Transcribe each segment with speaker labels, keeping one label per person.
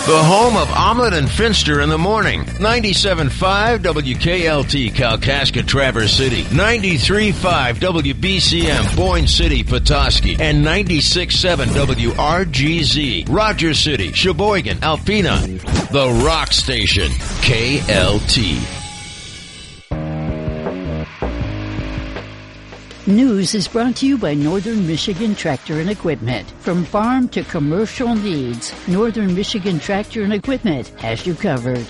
Speaker 1: The home of Omelet and Finster in the morning. 97.5 WKLT Kalkaska Traverse City. 93.5 WBCM Boyne City Petoskey. And 96.7 WRGZ Rogers City, Sheboygan, Alpena. The Rock Station. KLT.
Speaker 2: News is brought to you by Northern Michigan Tractor and Equipment. From farm to commercial needs, Northern Michigan Tractor and Equipment has you covered.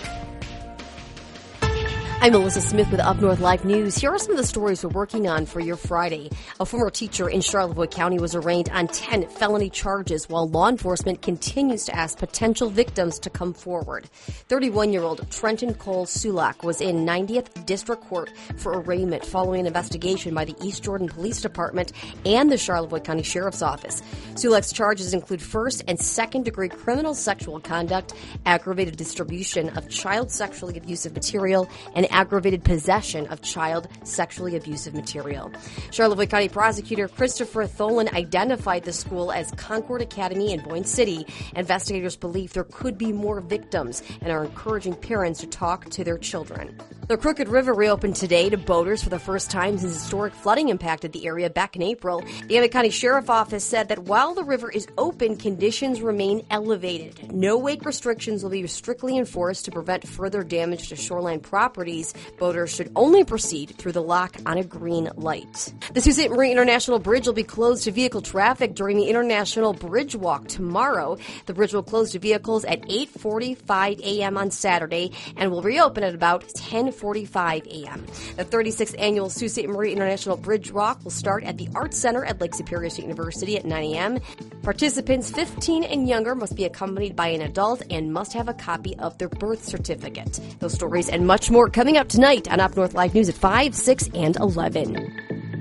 Speaker 3: I'm Melissa Smith with Up North Live News. Here are some of the stories we're working on for your Friday. A former teacher in Charlevoix County was arraigned on 10 felony charges while law enforcement continues to ask potential victims to come forward. 31-year-old Trenton Cole Sulak was in 90th District Court for arraignment following an investigation by the East Jordan Police Department and the Charlevoix County Sheriff's Office. Sulak's charges include first and second-degree criminal sexual conduct, aggravated distribution of child sexually abusive material, and aggravated possession of child sexually abusive material. Charlevoix County Prosecutor Christopher Tholen identified the school as Concord Academy in Boyne City. Investigators believe there could be more victims and are encouraging parents to talk to their children. The Crooked River reopened today to boaters for the first time since historic flooding impacted the area back in April. The Emmett County Sheriff's Office said that while the river is open, conditions remain elevated. No wake restrictions will be strictly enforced to prevent further damage to shoreline properties. Boaters should only proceed through the lock on a green light. The Sault Ste. Marie International Bridge will be closed to vehicle traffic during the International Bridge Walk tomorrow. The bridge will close to vehicles at 8:45 a.m. on Saturday and will reopen at about 10:45 a.m. The 36th annual Sault Ste. Marie International Bridge Walk will start at the Arts Center at Lake Superior State University at 9 a.m. Participants 15 and younger must be accompanied by an adult and must have a copy of their birth certificate. Those stories and much more coming up tonight on Up North Live News at 5, 6, and 11.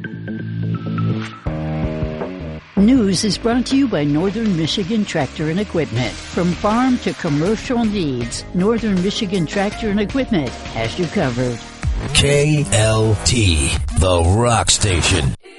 Speaker 2: News is brought to you by Northern Michigan Tractor and Equipment. From farm to commercial needs, Northern Michigan Tractor and Equipment has you covered.
Speaker 1: KLT, the Rock Station.